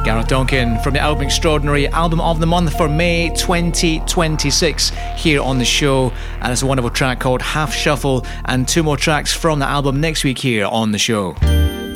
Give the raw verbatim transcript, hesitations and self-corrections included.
Gareth Duncan from the album Extraordinary, album of the month for May twenty twenty-six here on the show. And it's a wonderful track called Half Shuffle, and two more tracks from the album next week here on the show.